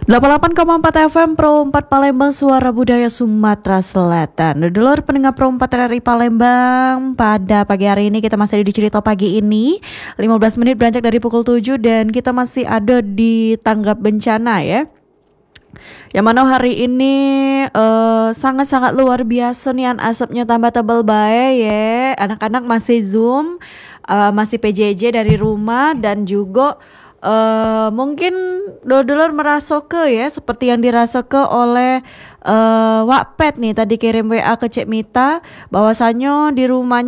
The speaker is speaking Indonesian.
88,4 FM Pro 4 Palembang, Suara Budaya Sumatera Selatan. Dulur pendengar Pro 4 RRI Palembang, pada pagi hari ini kita masih ada di Cerita Pagi ini 15 menit beranjak dari pukul 7 dan kita masih ada di tanggap bencana ya. Yang mana hari ini sangat-sangat luar biasa nih, asapnya tambah tebal bae ya. Anak-anak masih Zoom, masih PJJ dari rumah dan juga mungkin dulur merasa ke ya seperti yang dirasa ke oleh Wak Pet nih, tadi kirim WA ke Cek Mita bahwasannya di rumahnya